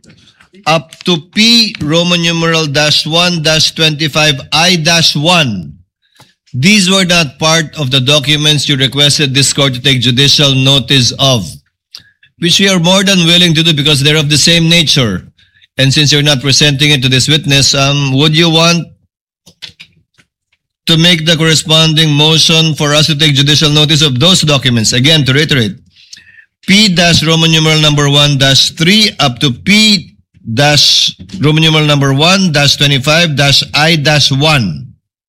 up to P Roman numeral -1 -25 I-1. These were not part of the documents you requested this court to take judicial notice of, which we are more than willing to do because they're of the same nature. And since you're not presenting it to this witness, would you want to make the corresponding motion for us to take judicial notice of those documents? Again, to reiterate, P-Roman numeral number 1-3 up to P-Roman numeral number 1-25 I-1.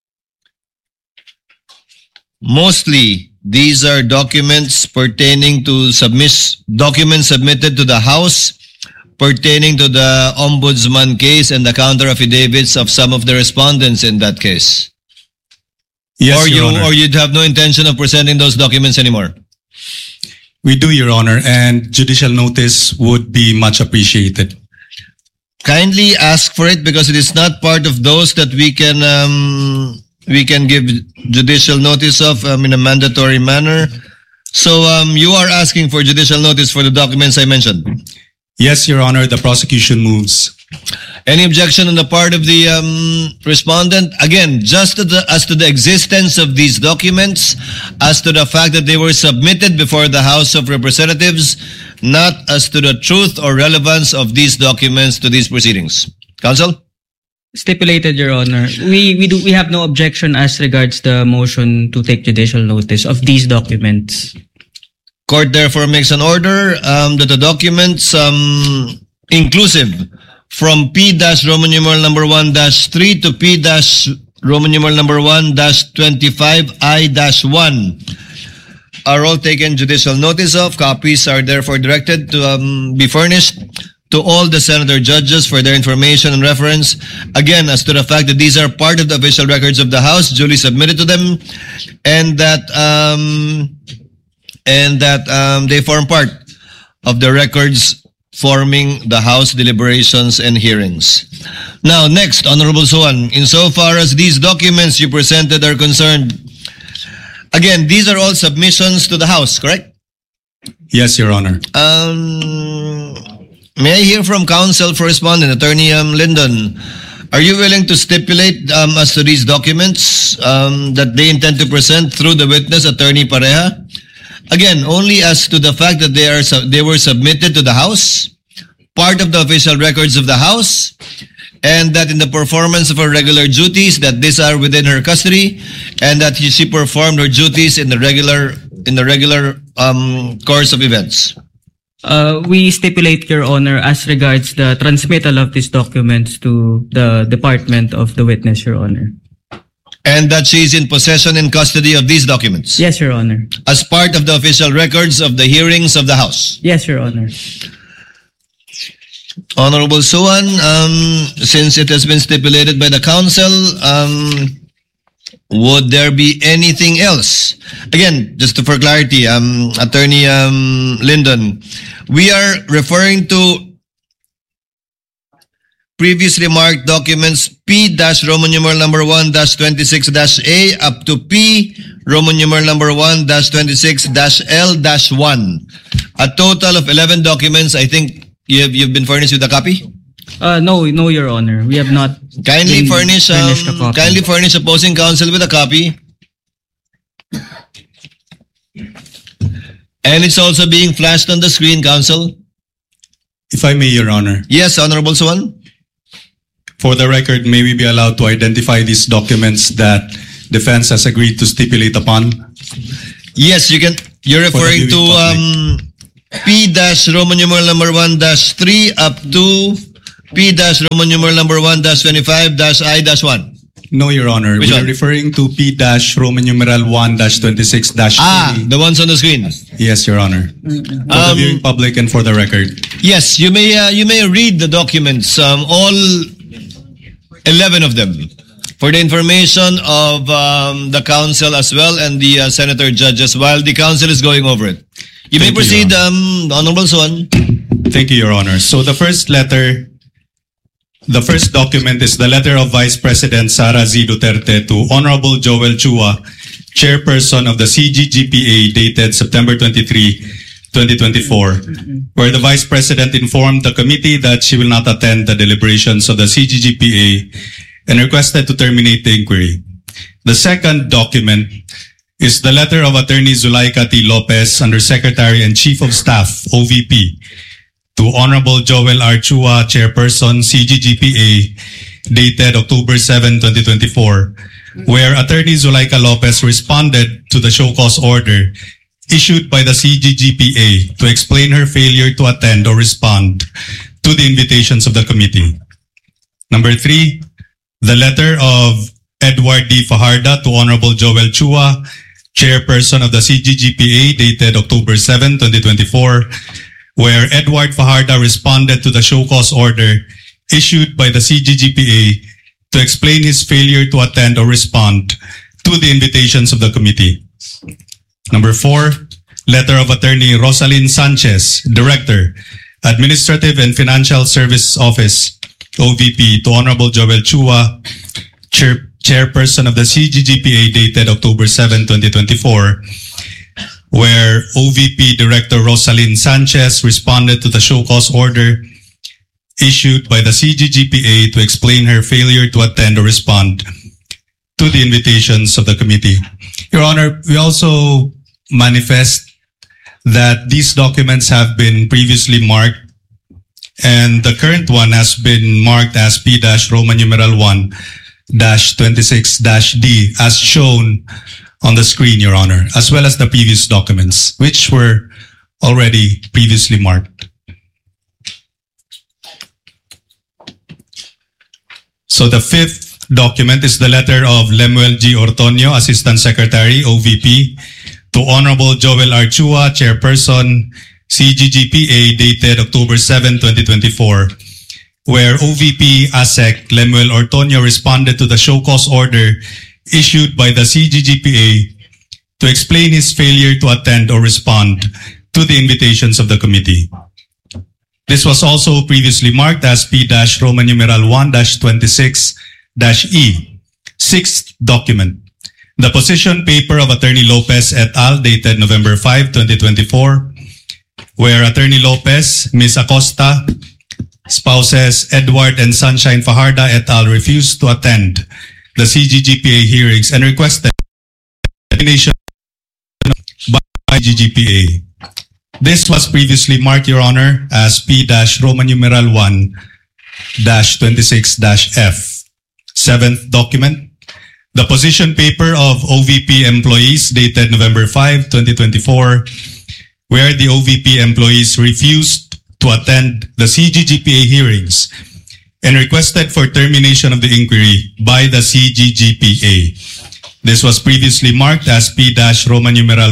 Mostly, these are documents pertaining to documents submitted to the House pertaining to the Ombudsman case and the counter affidavits of some of the respondents in that case. Yes, Your Honor. Or you'd have no intention of presenting those documents anymore? We do, Your Honor, and judicial notice would be much appreciated. Kindly ask for it because it is not part of those that we can give judicial notice of in a mandatory manner. So you are asking for judicial notice for the documents I mentioned? Yes, Your Honor, the prosecution moves. Any objection on the part of the respondent? Again, just as to the existence of these documents, as to the fact that they were submitted before the House of Representatives, not as to the truth or relevance of these documents to these proceedings. Counsel? Stipulated, Your Honor. We have no objection as regards the motion to take judicial notice of these documents. Court therefore makes an order that the documents inclusive from P-Roman numeral number 1-3 to P-Roman numeral number 1-25 I-1 are all taken judicial notice of. Copies are therefore directed to be furnished to all the senator judges for their information and reference. Again, as to the fact that these are part of the official records of the House, duly submitted to them, and that they form part of the records forming the House deliberations and hearings. Now, next, Honorable Suan, insofar as these documents you presented are concerned, again, these are all submissions to the House, correct? Yes, Your Honor. May I hear from counsel for respondent, Attorney Lyndon? Are you willing to stipulate as to these documents that they intend to present through the witness, Attorney Pareja? Again, only as to the fact that they were submitted to the House, part of the official records of the House, and that in the performance of her regular duties, that these are within her custody, and that she performed her duties in the regular course of events. We stipulate, Your Honor, as regards the transmittal of these documents to the department of the witness, Your Honor. And that she is in possession and custody of these documents? Yes, Your Honor. As part of the official records of the hearings of the House? Yes, Your Honor. Honorable Suan, since it has been stipulated by the counsel, would there be anything else? Again, just for clarity, Attorney Lyndon, we are referring to previously marked documents P-Roman numeral number 1-26-A up to P Roman numeral number 1-26-L-1. A total of 11 documents. I think you've been furnished with a copy? No, Your Honor. We have not. Kindly furnish opposing counsel with a copy. And it's also being flashed on the screen, counsel. If I may, Your Honor. Yes, Honorable Suan. For the record, may we be allowed to identify these documents that defense has agreed to stipulate upon? Yes, you can. You're referring to P-Roman numeral number 1-3 up to P-Roman numeral number 1-25 I-1. No, Your Honor. Which we one? are referring to P-Roman numeral 1-26-A. The ones on the screen. Yes, Your Honor. For the viewing public and for the record. Yes, you may read the documents, all 11 of them, for the information of the counsel as well and the senator judges while the counsel is going over it. You may proceed, Honorable Suan. Thank you, Your Honor. So the first document is the letter of Vice President Sara Z. Duterte to Honorable Joel Chua, Chairperson of the CGGPA, dated September 23, 2024, where the Vice President informed the committee that she will not attend the deliberations of the CGGPA and requested to terminate the inquiry. The second document is the letter of Attorney Zulaika T. Lopez, Undersecretary and Chief of Staff, OVP, to Honorable Joel R. Chua, Chairperson, CGGPA, dated October 7, 2024, where Attorney Zulaika Lopez responded to the show cause order issued by the CGGPA to explain her failure to attend or respond to the invitations of the committee. Number 3, the letter of Edward D. Fajarda to Honorable Joel Chua, Chairperson of the CGGPA, dated October 7, 2024, where Edward Fajarda responded to the show cause order issued by the CGGPA to explain his failure to attend or respond to the invitations of the committee. Number 4, letter of Attorney Rosalyn Sanchez, Director, Administrative and Financial Service Office, OVP, to Honorable Joel Chua, Chairperson of the CGGPA, dated October 7, 2024, where OVP Director Rosalyn Sanchez responded to the show cause order issued by the CGGPA to explain her failure to attend or respond to the invitations of the committee. Your Honor, we also manifest that these documents have been previously marked, and the current one has been marked as P-Roman numeral 1-26-D as shown on the screen, Your Honor, as well as the previous documents, which were already previously marked. So the fifth document is the letter of Lemuel G. Ortonio, Assistant Secretary, OVP, to Honorable Joel R. Chua, Chairperson, CGGPA, dated October 7, 2024, where OVP ASEC Lemuel Ortonio responded to the show cause order issued by the CGGPA to explain his failure to attend or respond to the invitations of the committee. This was also previously marked as P-Roman numeral 1-26-E. Sixth document, the position paper of Attorney Lopez et al. Dated November 5, 2024, where Attorney Lopez, Ms. Acosta, spouses Edward and Sunshine Fajarda et al. Refused to attend the CGGPA hearings and requested termination by CGGPA. This was previously marked, Your Honor, as P-Roman numeral 1-26-F. Seventh document, the position paper of OVP employees dated November 5, 2024, where the OVP employees refused to attend the CGGPA hearings and requested for termination of the inquiry by the CGGPA. This was previously marked as P-Roman numeral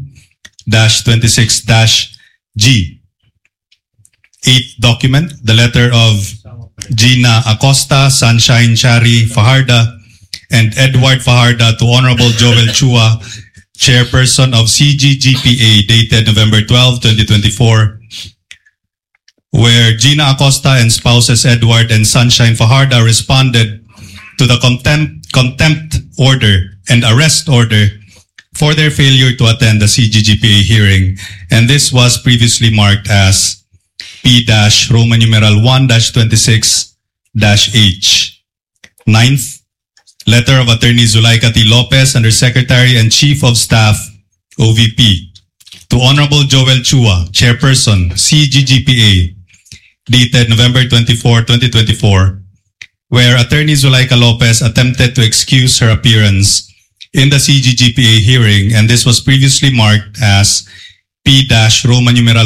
1-26-G. Eighth document, the letter of Gina Acosta, Sunshine Chari Fajarda, and Edward Fajarda to Honorable Joel Chua, Chairperson of CGGPA, dated November 12, 2024, where Gina Acosta and spouses Edward and Sunshine Fajarda responded to the contempt order and arrest order for their failure to attend the CGGPA hearing, and this was previously marked as P-Roman numeral 1-26-H. Ninth, letter of Attorney Zulaika T. Lopez, Undersecretary and Chief of Staff, OVP, to Honorable Joel Chua, Chairperson, CGGPA, dated November 24, 2024, where Attorney Zulaika Lopez attempted to excuse her appearance in the CGGPA hearing, and this was previously marked as P-Roman numeral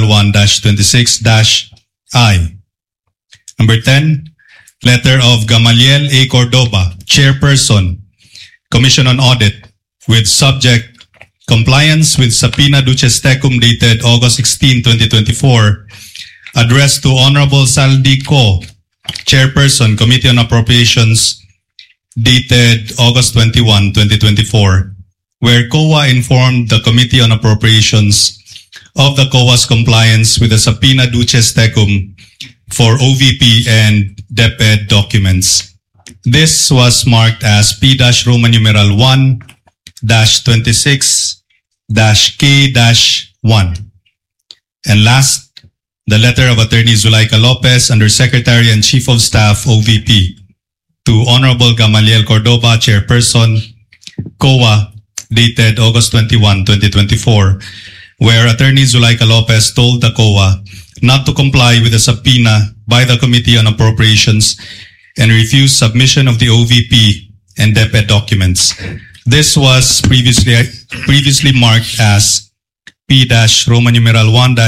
1-26-I. Number 10, letter of Gamaliel A. Cordoba, Chairperson, Commission on Audit, with subject compliance with Subpoena Duces Tecum dated August 16, 2024, addressed to Honorable Saldi Co, Chairperson, Committee on Appropriations, dated August 21, 2024, where COA informed the Committee on Appropriations of the COA's compliance with the Subpoena Duces Tecum for OVP and DepEd documents. This was marked as P-Roman numeral 1-26-K-1. And last, the letter of Attorney Zulaika Lopez, Undersecretary and Chief of Staff, OVP, to Honorable Gamaliel Cordoba, Chairperson, COA, dated August 21, 2024, where Attorney Zulaika Lopez told the COA not to comply with the subpoena by the Committee on Appropriations and refuse submission of the OVP and DepEd documents. This was previously marked as P-Roman numeral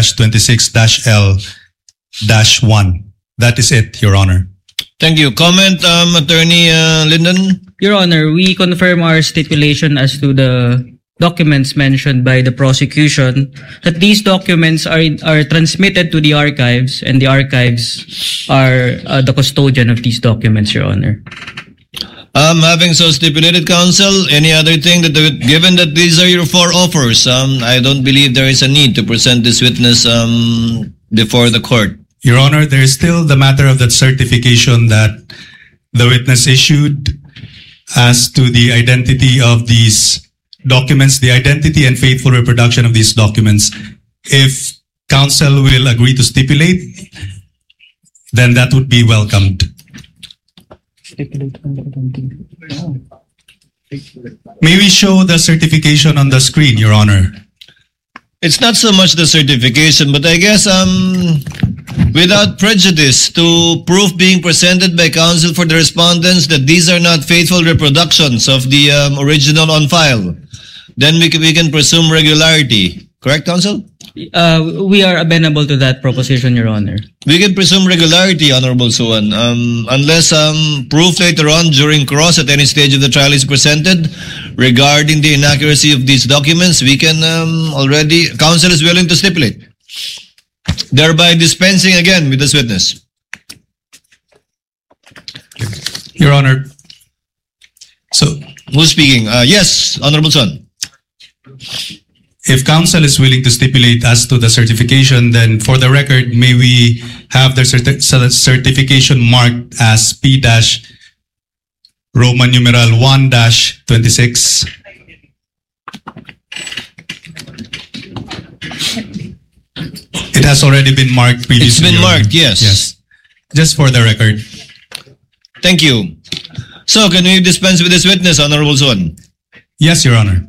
1-26-L-1. That is it, Your Honor. Thank you. Comment, Attorney Linden? Your Honor, we confirm our stipulation as to the documents mentioned by the prosecution, that these documents are transmitted to the archives, and the archives are the custodian of these documents, Your Honor. Having so stipulated, counsel, any other thing that, given that these are your four offers, I don't believe there is a need to present this witness before the court. Your Honor, there is still the matter of that certification that the witness issued as to the identity of these documents, the identity and faithful reproduction of these documents. If counsel will agree to stipulate, then that would be welcomed. May we show the certification on the screen, Your Honor? It's not so much the certification, but I guess without prejudice to proof being presented by counsel for the respondents that these are not faithful reproductions of the original on file, then we can presume regularity. Correct, counsel? We are amenable to that proposition, Your Honor. We can presume regularity, Honorable Suwan, unless proof later on during cross at any stage of the trial is presented regarding the inaccuracy of these documents. We can already, counsel is willing to stipulate, thereby dispensing again with this witness. Your Honor. So, who's speaking? Yes, Honorable Son. If counsel is willing to stipulate as to the certification, then for the record, may we have the certification marked as P-Roman numeral 1-26. It has already been marked previously. It's been marked, yes. Yes. Just for the record. Thank you. So, can we dispense with this witness, Honorable Son? Yes, Your Honor.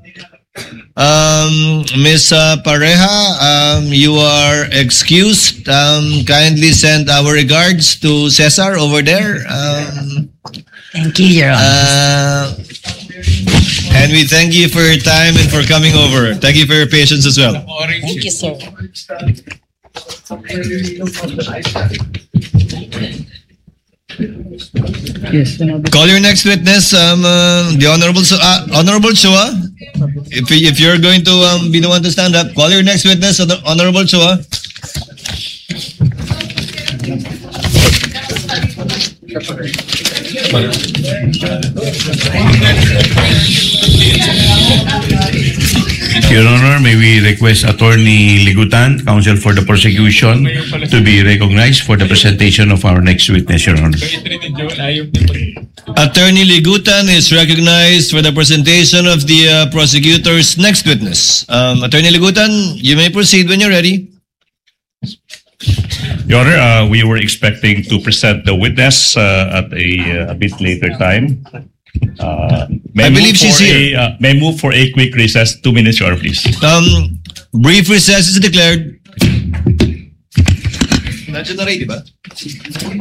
Ms. Pareja, you are excused. Kindly send our regards to Cesar over there. Thank you, Your Honor. And we thank you for your time and for coming over. Thank you for your patience as well. Thank you, sir. Yes. Call your next witness, the Honorable Chua. If you're going to be the one to stand up, call your next witness, Honorable Chua. Your Honor, may we request Attorney Ligutan, counsel for the prosecution, to be recognized for the presentation of our next witness, Your Honor. Attorney Ligutan is recognized for the presentation of the prosecutor's next witness. Attorney Ligutan, you may proceed when you're ready. Your Honor, we were expecting to present the witness at a bit later time. I believe she's here. May move for a quick recess. 2 minutes, Your Honor, please. Brief recess is declared. Nandiyan na rin, di ba?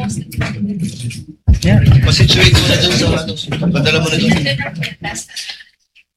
Yeah. Pasituate mo na dun sa ano. Padala mo na dun.